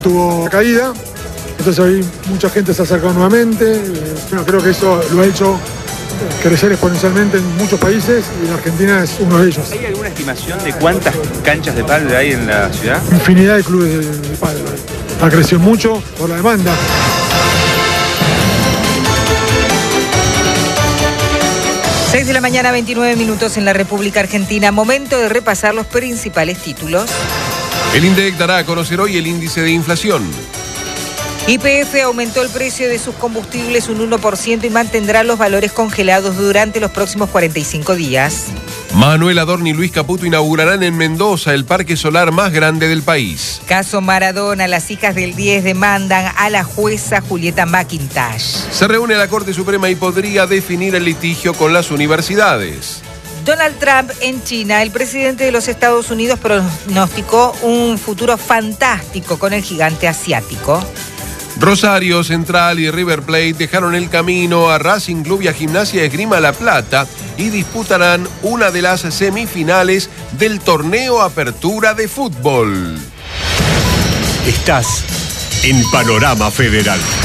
Tuvo caída, entonces hoy mucha gente se ha acercado nuevamente. Bueno, creo que eso lo ha hecho crecer exponencialmente en muchos países y la Argentina es uno de ellos. ¿Hay alguna estimación de cuántas canchas de pádel hay en la ciudad? Infinidad de clubes de pádel. Ha crecido mucho por la demanda. Seis de la mañana, 29 minutos en la República Argentina. Momento de repasar los principales títulos. El INDEC dará a conocer hoy el índice de inflación. YPF aumentó el precio de sus combustibles un 1% y mantendrá los valores congelados durante los próximos 45 días. Manuel Adorni y Luis Caputo inaugurarán en Mendoza el parque solar más grande del país. Caso Maradona, las hijas del 10 demandan a la jueza Julieta McIntosh. Se reúne la Corte Suprema y podría definir el litigio con las universidades. Donald Trump en China. El presidente de los Estados Unidos pronosticó un futuro fantástico con el gigante asiático. Rosario Central y River Plate dejaron el camino a Racing Club y a Gimnasia Esgrima La Plata y disputarán una de las semifinales del torneo Apertura de Fútbol. Estás en Panorama Federal.